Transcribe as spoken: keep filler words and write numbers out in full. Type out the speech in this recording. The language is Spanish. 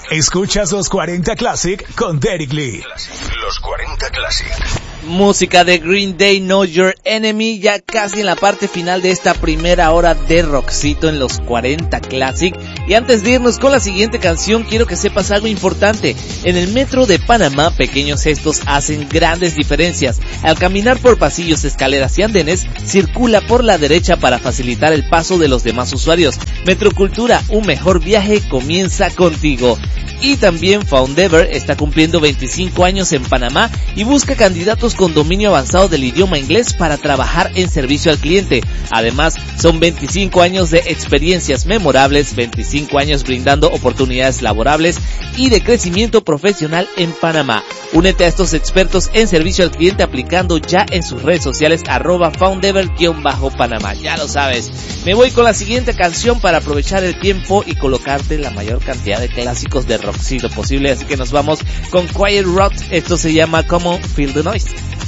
Escuchas los cuarenta Classic con Derek Lee. Los cuarenta Classic. Música de Green Day, Know Your Enemy, ya casi en la parte final de esta primera hora de rockcito en los cuarenta Classic. Y antes de irnos con la siguiente canción, quiero que sepas algo importante. En el metro de Panamá, pequeños gestos hacen grandes diferencias. Al caminar por pasillos, escaleras y andenes, circula por la derecha para facilitar el paso de los demás usuarios. Metrocultura, un mejor viaje comienza contigo. Y también Foundever está cumpliendo veinticinco años en Panamá y busca candidatos con dominio avanzado del idioma inglés para trabajar en servicio al cliente. Además, son veinticinco años de experiencias memorables, veinticinco años brindando oportunidades laborables y de crecimiento profesional en Panamá. Únete a estos expertos en servicio al cliente aplicando ya en sus redes sociales arroba Foundever-Panamá. Ya lo sabes. Me voy con la siguiente canción para aprovechar el tiempo y colocarte la mayor cantidad de clásicos de rockcito posible. Así que nos vamos con Quiet Rock. Esto se llama Come On, Feel the Noise.